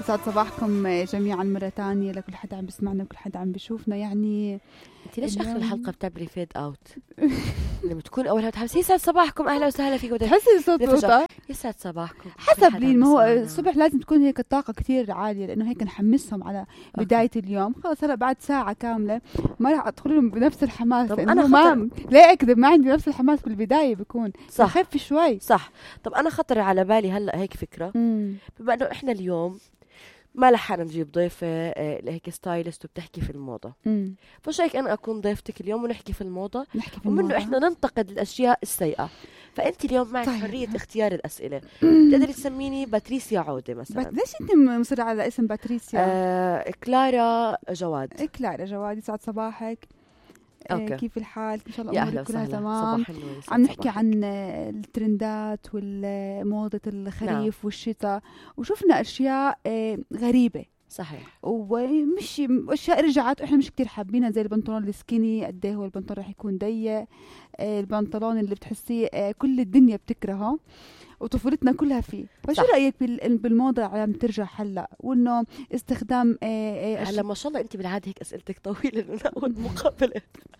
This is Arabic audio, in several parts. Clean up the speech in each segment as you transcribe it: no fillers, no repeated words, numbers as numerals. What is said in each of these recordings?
يسعد صباحكم جميعا مرة تانية لكل حدا عم بسمعنا وكل حدا عم بشوفنا. يعني انت ليش اخر الحلقة بتعبري فيد اوت؟ لما تكون اولها بتحسي يسعد صباحكم اهلا وسهلا فيكم، تحسي صوت وطا يسعد صباحكم حسب لي. ما هو الصبح لازم تكون هيك الطاقة كتير عالية لأنه هيك نحمسهم على بداية اليوم. خلص هلا بعد ساعة كاملة ما راح أدخل لهم بنفس الحماس. طب أنا ما لا أكذب، ما عندي نفس الحماس بالبداية، بيكون خف شوي. صح. طب أنا خطر على بالي هلا هيك فكرة، بما إنه إحنا اليوم ما لحقنا نجيب ضيفة هيك ستايلست وبتحكي في الموضة، فش هيك أنا أكون ضيفتك اليوم ونحكي في الموضة ومنه إحنا ننتقد الأشياء السيئة. فأنت اليوم معك حرية اختيار الأسئلة. تقدري تسميني باتريسيا عودة مثلا. ليش أنت مصرة على اسم باتريسيا؟ كلارا جواد. كلارا جواد، يسعد صباحك. كيف الحال؟ ان شاء الله امورك كلها تمام. عم نحكي عن الترندات والموضة الخريف والشتاء، وشفنا اشياء غريبة. صحيح. ومش اشياء رجعت احنا مش كتير حابينها، زي البنطلون السكيني. قد ايه هو البنطلون رح يكون ضيق، البنطلون اللي بتحسيه كل الدنيا بتكرهه وطفولتنا كلها فيه. فشو رأيك بالموضة عم ترجع هلا، وانه استخدام هلا ما شاء الله انت بالعاده هيك اسئلتك طويله من اول مقابله.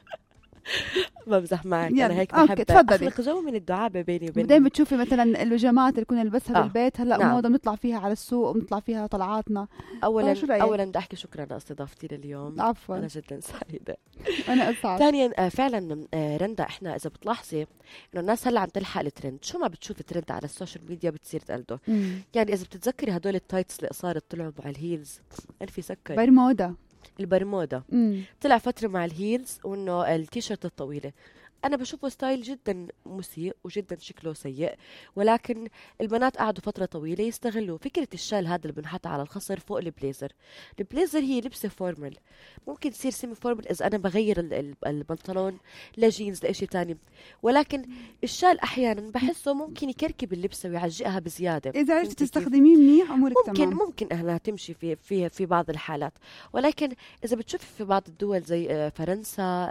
بمزح معك انا هيك بحب اخلق جو من الدعابه بيني وبين. دايما بتشوفي مثلا البيجامات اللي كنا نلبسها بالبيت هلا موضه بنطلع فيها على السوق وبنطلع فيها طلعاتنا. اولا بدي احكي شكرا لاستضافتي لليوم. عفوا، انا جدا سعيده. انا اسعد. ثانيا فعلا رندا، احنا اذا بتلاحظي انه الناس هلا عم تلحق الترند، شو ما بتشوف ترند على السوشيال ميديا بتصير تقلده. يعني اذا بتتذكري هدول التايتس القصار اللي طلعوا مع الهيلز، الفي سكر البرمودا طلع فترة مع الهيلز، وانه التيشيرت الطويلة. أنا بشوفه ستايل جدا مسيء وجدا شكله سيء، ولكن البنات قعدوا فترة طويلة يستغلوا فكرة الشال هذا اللي بنحط على الخصر فوق البليزر. البليزر هي لبسة فورمال، ممكن تصير سيمي فورمال إذا أنا بغير البنطلون لجينز لإشي تاني، ولكن الشال أحيانا بحسه ممكن يكركب اللبسة ويعجقها بزيادة. إذا عرفت تستخدميه منيح أمورك تمام. ممكن أهلها تمشي في بعض الحالات، ولكن إذا بتشوفي في بعض الدول زي فرنسا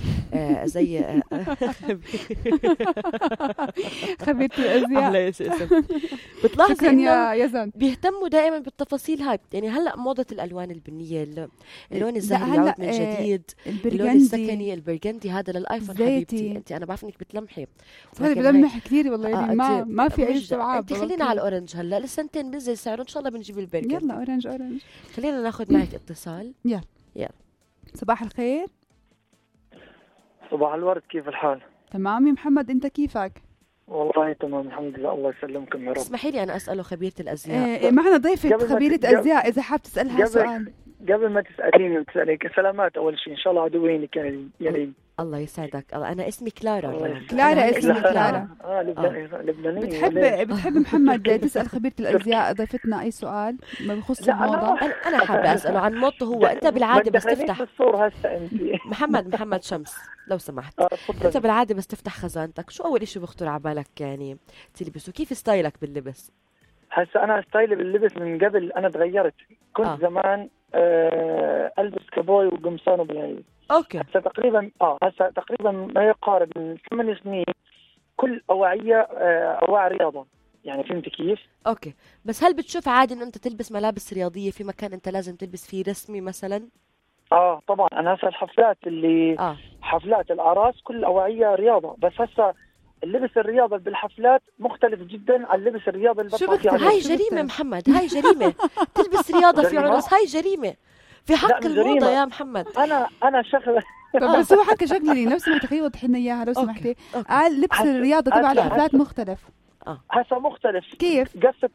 زي خبيرة الأزياء بتلاحظي إنه بيهتموا دائما بالتفاصيل هاي. يعني هلا موضة الألوان البنية، اللون الزهري يعود من جديد، اللون السكني البرغندي هذا للآيفون حبيبتي. أنت أنا بعرف إنك بتلمحي. هذا بلمح كثير والله. يعني ما في أي استوعاب. خلينا على الأورنج هلا لسنتين بنزل سعره إن شاء الله بنجيب البرغندي. يلا أورنج. خلينا ناخذ معك اتصال. يلا. صباح الخير. صباح الورد، كيف الحال؟ تمام يا محمد، انت كيفك؟ والله تمام الحمد لله، الله يسلمكم يا رب. اسمحي لي انا اساله خبيرة الازياء. معنا ضيفة خبيرة ازياء، اذا حاب تسالها سؤال. قبل ما تساليني وتساليك سلامات اول شيء، ان شاء الله عدوينك يعني. الله يسعدك. انا اسمي كلارا. كلارا اسمي كلارا. لبنانية. بتحب محمد تسال خبيرة الازياء ضيفتنا اي سؤال ما بخص الموضة؟ انا حابة اساله عن موضته هو. انت بالعاده بس تفتح الصورة هسه انت محمد شمس لو سمحت. انت بالعاده بس تفتح خزانتك، شو اول اشي بخطر على بالك يعني تلبسه؟ كيف ستايلك باللبس؟ هسه انا ستايلي باللبس من قبل انا تغيرت. كنت زمان البس كابوي وقمصان وبنايل. اوكي. هسه تقريبا ما يقارب من 8 سنين كل اواعي رياضه. يعني فهمت كيف؟ اوكي. بس هل بتشوف عادي انه انت تلبس ملابس رياضيه في مكان انت لازم تلبس فيه رسمي مثلا؟ طبعا. انا هسه الحفلات اللي حفلات الاعراس كل اواعيها رياضه، بس هسه اللبس الرياضي بالحفلات مختلف جدا عن اللبس الرياضي اللي هاي جريمه محمد، هاي جريمه. تلبس رياضه في عرس، هاي جريمه في حق الموضه يا محمد. انا شغله. طب بس هو حكى شغله لي نفس ما تخيل وضح لنا اياها لو سمحتي. قال لبس الرياضه تبع الحفلات مختلف. هسه مختلف. كيف؟ قصة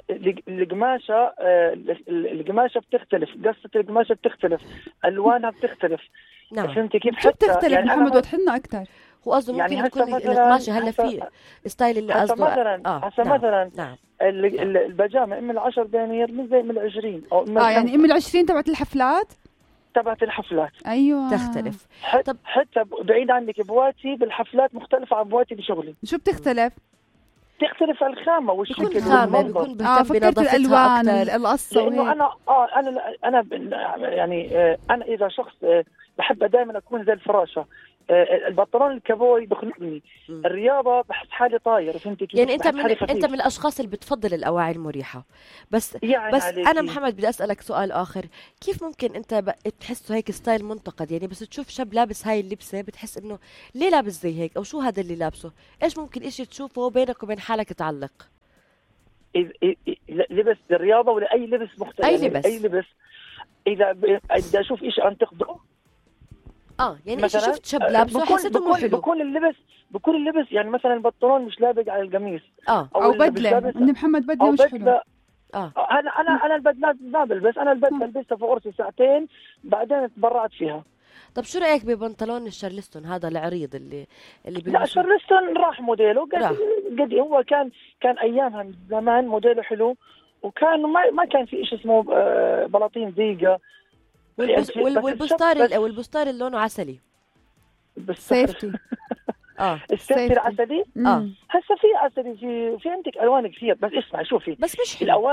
القماشة بتختلف، قصة القماشة بتختلف، ألوانها بتختلف. فهمت كيف؟ شو بتختلف يعني محمد؟ وضح لنا أكثر. هو قصده ممكن يعني تكون القماشة هلا في ستايل اللي قصده. مثلا البيجامة من 10 دنانير مش زي من 20 أو يعني من 20 تبعت الحفلات. ايوه تختلف. حتى بعيد عنك بواتي بالحفلات مختلفة عن بواتي بشغلي. شو بتختلف الخامة والشكل. بيكون خامة، بيكون بهتم بنظافتها الألوان القصة. لأنه أنا يعني أنا إذا شخص بحب دائما أكون زي الفراشة، البنطلون الكابوي بخنقني، الرياضه بحس حالي طاير، فهمتي كيف؟ يعني انت من الاشخاص اللي بتفضل الاواعي المريحه. بس يعني بس انا محمد بدي اسالك سؤال اخر، كيف ممكن انت بتحسه هيك ستايل منتقد؟ يعني بس تشوف شاب لابس هاي اللبسه بتحس انه ليه لابس زي هيك، او شو هذا اللي لابسه؟ ايش ممكن اشي تشوفه بينك وبين حالك تعلق؟ لبس الرياضه ولا اي لبس مختلف؟ اي لبس اذا بدي اشوف شيء انتقده، يعني ايش شفت شاب لابسه حسيته مو حلو؟ بكون اللبس يعني مثلا البنطلون مش لابق على القميص، او بدله ان محمد بدله مش حلو. انا البدلات ما بلبس، انا البدله لبستها في قرصي ساعتين بعدين تبرعت فيها. طب شو رايك ببنطلون الشارلستون هذا العريض اللي لا الشارلستون راح موديله قد هو كان ايامها من زمان موديله حلو، وكان ما كان في شيء اسمه بلاطين ضيقه، والبستار اللي لونه عسلي سيفتي. السيفتي العسلي. هسه في عسلي، في عندك الوان كثير، بس اسمع شوفي، بس مش حلو.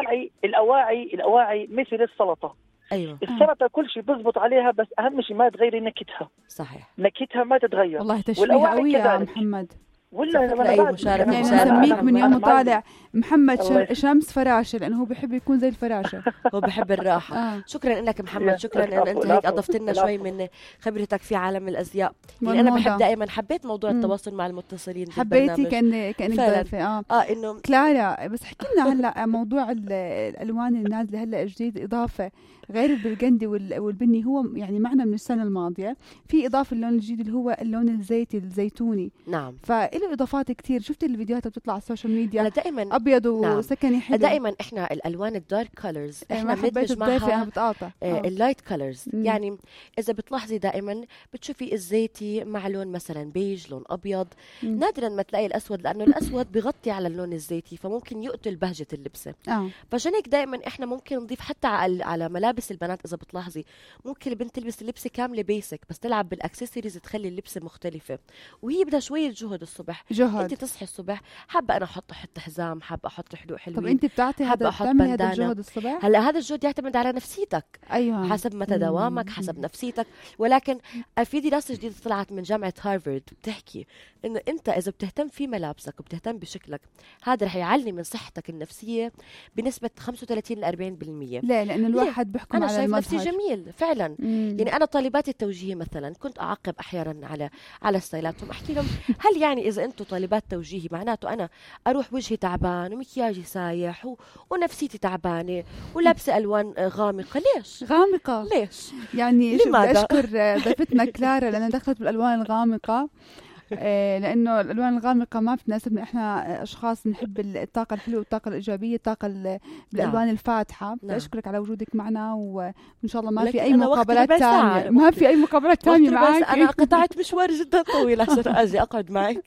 الاواعي مثل السلطه. ايوه السلطه كل شيء بيزبط عليها، بس اهم شيء ما تغيري نكهتها. صحيح، نكهتها ما تتغير. والله تشبيه قوي يا محمد. ولا أي مشاركة يعني نسميك من يوم طالع محمد شمس فراشة، لأنه هو بيحب يكون زي الفراشة. هو بيحب الراحة. شكرا لك محمد، شكرا أن أنت هيك أضفت لنا شوي من خبرتك في عالم الأزياء. يعني أنا بحب دائما، حبيت موضوع التواصل مع المتصلين. حبيتي كأنك ضيفة. إنه كلارا، بس حكي لنا هلا موضوع الألوان النازلة هلا جديد، إضافة غير البرغندي والبني، هو يعني معنا من السنة الماضية في إضافة اللون الجديد اللي هو اللون الزيتي الزيتوني. نعم، فإله إضافات كتير. شفت الفيديوهات اللي بتطلع على السوشيال ميديا؟ أنا دائما أبيض وسكني حلو. دائما إحنا الألوان الدارك كولرز إحنا بندمج معها اللايت كولرز. يعني إذا بتلاحظي دائما بتشوفي الزيتي مع لون مثلا بيج، لون أبيض. نادرا ما تلاقي الأسود، لأنه الأسود بيغطي على اللون الزيتي فممكن يقتل بهجة اللبسة. فعشان هيك دائما إحنا ممكن نضيف حتى على ملابس البنات. إذا بتلاحظي ممكن البنت تلبس اللبسة كاملة بيسك، بس تلعب بالأكسسوارز تخلي اللبسة مختلفة، وهي بدها شوية جهد الصبح. انت تصحي الصبح حابه انا احط حزام، حابه احط حلو حلوين. طب انت بتعطي هذا الجهد الصبح؟ هلا هذا الجهد يعتمد على نفسيتك. ايوه، حسب متى دوامك، حسب نفسيتك. ولكن في دراسه جديده طلعت من جامعه هارفارد بتحكي انه انت اذا بتهتم في ملابسك وبتهتم بشكلك، هذا رح يعلي من صحتك النفسيه بنسبه 35 ل 40%. لا، لانه الواحد بيحكم على المظهر. انا شايف نفسي جميل فعلا. يعني انا طالباتي التوجيهي مثلا كنت اعاقب احيانا على ستايلاتهم، احكي لهم هل يعني اذا انتم طالبات توجيهي معناته انا اروح وجهي تعبان ومكياجي سايح ونفسيتي تعبانه ولابسه الوان غامقه؟ ليش غامقه؟ ليش يعني بدي اشكر ضيفتنا كلارا لانها دخلت بالالوان الغامقه. لانه الالوان الغامقه ما بتناسبنا، احنا اشخاص نحب الطاقه الحلوه والطاقه الايجابيه، الطاقه بالالوان الفاتحه. بدي اشكرك على وجودك معنا، وان شاء الله ما في اي مقابلات ثانيه، ما في اي مقابلات ثانيه معك. انا قطعت مشوار جدا طويل عشان اجي اقعد معك.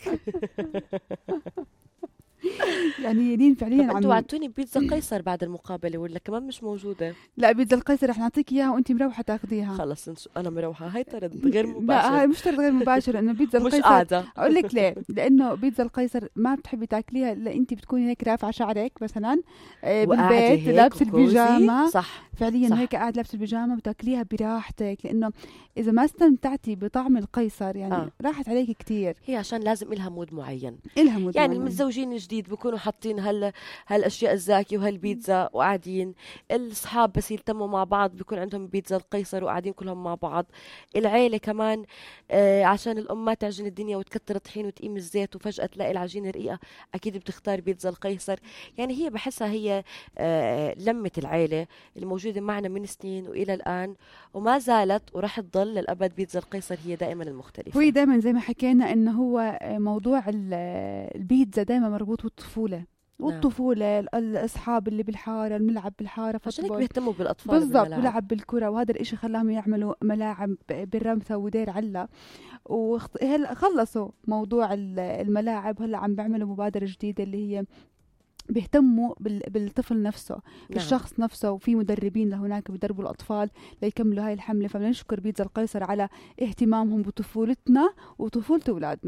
يعني لين فعليا انتوا وعدتوني بيتزا قيصر بعد المقابله ولا كمان مش موجوده؟ لا، بيتزا القيصر رح نعطيك اياها وانت مروحه تاخذيها. خلص انا مروحه. هاي طرد غير مباشر. لا، هاي مش طرد غير مباشر، لانه بيتزا القيصر مش قاعده. اقول لك ليه، لانه بيتزا القيصر ما بتحبي تاكليها الا انت بتكوني هيك رافعه شعرك مثلا بالبيت لابسه البيجامه. صح فعليا هيك قاعد لابسه البيجامه بتاكليها براحتك، لانه اذا ما استمتعتي بطعم القيصر يعني راحت عليك كتير. هي عشان لازم إلها مود معين، يعني معين. المتزوجين الجديد بيكونوا حاطين هالاشياء الزاكيه وهالبيتزا وقاعدين، الاصحاب بس يلتموا مع بعض بيكون عندهم بيتزا القيصر وقاعدين كلهم مع بعض. العيله كمان عشان الام ما تعجن الدنيا وتكتر الطحين وتقيم الزيت وفجاه تلاقي العجينه رقيقه، اكيد بتختار بيتزا القيصر. يعني هي بحسها هي لمه العيله الموجوده معنا من سنين والى الان، وما زالت وراح تضل للابد. بيتزا القيصر هي دائما المختلفه. هو دائما زي ما حكينا انه هو موضوع البيتزا دائما مربوط بالطفوله، والطفولة، الأصحاب اللي بالحارة، الملعب بالحارة، عشان هيك بيهتموا بالأطفال بالضبط، بلعب بالكرة. وهذا الإشي خلاهم يعملوا ملاعب بالرمثة ودير علا، وخلصوا موضوع الملاعب. هلا عم بيعملوا مبادرة جديدة اللي هي بيهتموا بالطفل نفسه، بالشخص نفسه، وفي مدربين لهناك بيدربوا الأطفال ليكملوا هاي الحملة. فبنشكر بيتزا القيصر على اهتمامهم بطفولتنا وطفولة أولادنا.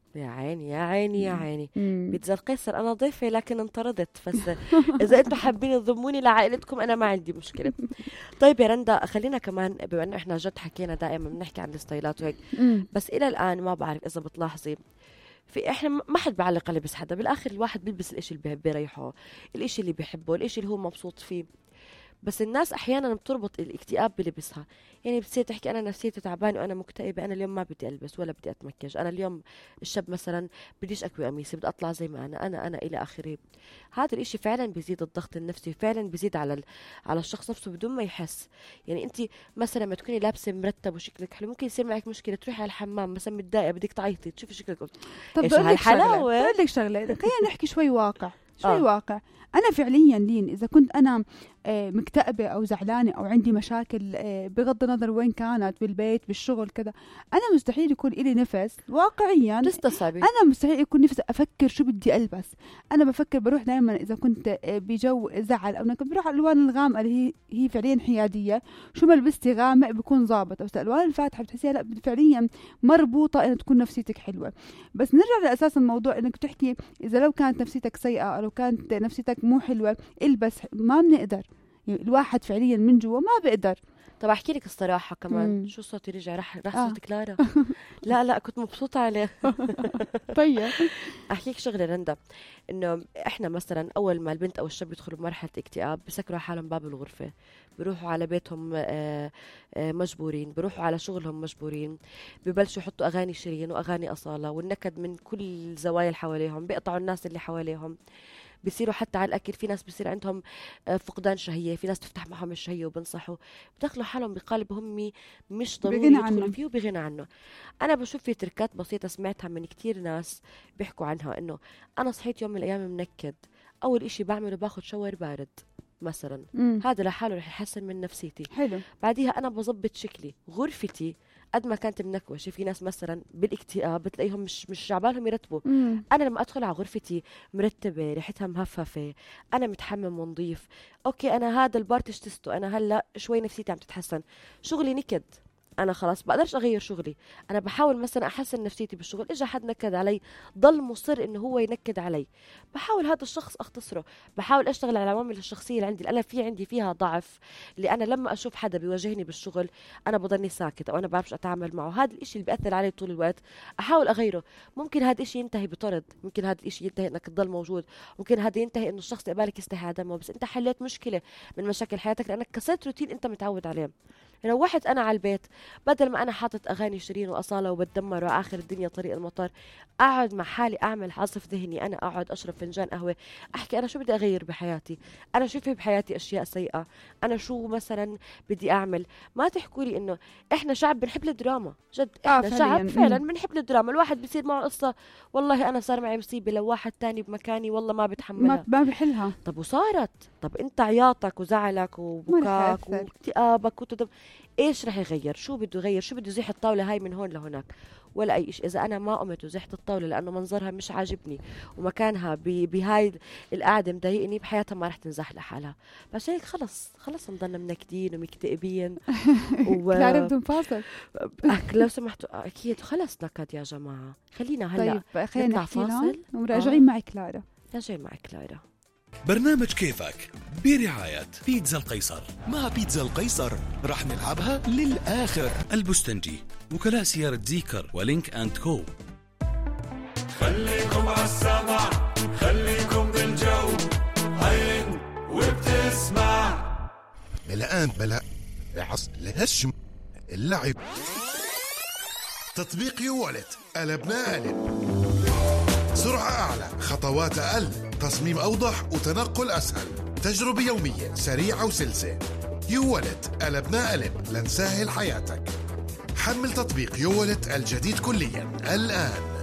يا عيني يا عيني يا عيني. بيتزا القيصر أنا ضيفة لكن انطردت، بس إذا أنتم حابين تضموني لعائلتكم أنا ما عندي مشكلة. طيب يا رندا، خلينا كمان بما أنه إحنا جد حكينا دائما بنحكي عن الستايلات وهيك، بس إلى الآن ما بعرف إذا بتلاحظي في إحنا ما حد بعلق على لبس حدا، بالآخر الواحد بيلبس الإشي اللي بيريحه، الإشي اللي بيحبه، الإشي اللي هو مبسوط فيه. بس الناس احيانا بتربط الاكتئاب بلبسها، يعني بتصير تحكي انا نفسيتي تعبانه وانا مكتئبه، انا اليوم ما بدي البس ولا بدي اتمكج، انا اليوم الشاب مثلا بديش اكوي قميصي، بدي اطلع زي ما انا الى اخره. هذا الاشي فعلا بيزيد الضغط النفسي، فعلا بيزيد على الشخص نفسه بدون ما يحس. يعني انت مثلا ما تكوني لابسه مرتب وشكلك حلو، ممكن يصير معك مشكله تروحي على الحمام مثلا متضايقه بدك تعيطي تشوفي شكلك طب ايش هالحلاوه. بدي لك شغله خلينا نحكي شوي واقع واقع. أنا فعليا لين إذا كنت أنا مكتئبة أو زعلانة أو عندي مشاكل بغض النظر وين كانت، بالبيت بالشغل كذا، أنا مستحيل يكون إلي نفس واقعيا. أنا مستحيل يكون نفس أفكر شو بدي ألبس. أنا بفكر بروح دائما إذا كنت بجو زعل أو نكد بروح على الألوان الغامقة اللي هي فعليا حيادية. شو ما لبستي غامق بيكون ظابط، بس الألوان الفاتحة بتحسيها لا فعليا مربوطة إن تكون نفسيتك حلوة. بس نرجع لأساس الموضوع، إنك تحكي إذا لو كانت نفسيتك سيئة أو لو كانت نفسيتك مو حلوة البس، ما بنقدر. الواحد فعليا من جوا ما بقدر. طب احكي لك الصراحه كمان. شو صوتي رجع راح صوت كلارا. لا كنت مبسوطه عليه. طيب احكي لك شغله رندا، انه احنا مثلا اول ما البنت او الشاب يدخلوا بمرحله اكتئاب بسكروا حالهم باب الغرفه، بيروحوا على بيتهم مجبورين، بيروحوا على شغلهم مجبورين، ببلشوا يحطوا اغاني شيرين واغاني اصاله والنكد من كل الزوايا اللي حواليهم، بيقطعوا الناس اللي حواليهم، بيصيروا حتى على الأكل. في ناس بيصير عندهم فقدان شهية، في ناس تفتح معهم الشهية وبنصحوا، بدخلوا حالهم بقالب همي مش ضروري يدخلوا فيه وبغنى عنه. أنا بشوف في تركات بسيطة سمعتها من كتير ناس بيحكوا عنها، إنه أنا صحيت يوم من الأيام منكد، أول إشي بعمله باخد شاور بارد مثلا، هذا لحاله رح يحسن من نفسيتي. حلو. بعديها أنا بظبط شكلي، غرفتي قد ما كانت منكوشة. في ناس مثلا بالاكتئاب بتلاقيهم مش عبالهم يرتبوا. أنا لما أدخل على غرفتي مرتبة، ريحتها مهففة، أنا متحمم ونظيف، أوكي أنا هذا البارت اشتسته، أنا هلأ شوي نفسيتي عم تتحسن، شغلي نكد، أنا خلاص بقدرش أغير شغلي، أنا بحاول مثلا أحسن نفسيتي بالشغل، إجا حد نكد علي ضل مصر إنه هو ينكد علي، بحاول هذا الشخص أختصره، بحاول أشتغل على العوامل الشخصية اللي عندي، أنا عندي فيها ضعف، اللي أنا لما أشوف حدا بيواجهني بالشغل أنا بضلني ساكت أو أنا بعرفش أتعامل معه، هذا الإشي اللي بيأثر علي طول الوقت، أحاول أغيره. ممكن هذا الإشي ينتهي بطرد، ممكن هذا الإشي ينتهي إنك تضل موجود، ممكن هذا ينتهي إنه الشخص قبالك يستحي عدمه، بس أنت حليت مشكلة من مشاكل حياتك لأنك كسرت روتين أنت متعود عليه. لو واحد أنا على البيت بدل ما أنا حاطط أغاني شيرين وأصالة وبتدمر وآخر الدنيا طريق المطار، أقعد مع حالي أعمل عصف ذهني، أنا أقعد أشرب فنجان قهوة، أحكي أنا شو بدي أغير بحياتي، أنا شو في بحياتي أشياء سيئة، أنا شو مثلا بدي أعمل. ما تحكوا لي إنه إحنا شعب بنحب الدراما، جد إحنا شعب فعلا بنحب الدراما. الواحد بيصير معه قصة، والله أنا صار معي مصيبة، لو واحد تاني بمكاني والله ما بتحملها، ما بحلها. طب وصارت، طب أنت عياطك وزعلك وبكاك واكتئابك ايش رح يغير؟ شو بده يغير؟ شو بده يزيح الطاوله هاي من هون لهناك؟ ولا اي شيء. اذا انا ما قمت وزحت الطاوله لانه منظرها مش عاجبني ومكانها بهاي القعده مضايقني، بحياتها ما رح تنزح لحالها. بس هيك خلص نضلنا منكدين ومكتئبين كلارا بدون فاصل. لو سمحتوا اكيد خلص نكد يا جماعه، خلينا هلا طيب خلينا نطلع فاصل وراجعين معي كلارا. راجعين معي كلارا. برنامج كيفك برعاية بيتزا القيصر. مع بيتزا القيصر رح نلعبها للآخر. البستنجي، وكلاء سيارة زيكر ولينك أند كو. خليكم عالسمع، خليكم بالجو، عين وبتسمع. بلا عص لهشم اللعب. تطبيق يوالت قلبنا قلب، سرعة أعلى، خطوات أقل، تصميم أوضح وتنقل أسهل، تجربة يومية سريعة وسلسة. يوالت قلبنا قلب لنسهل حياتك. حمل تطبيق يوالت الجديد كليا الآن.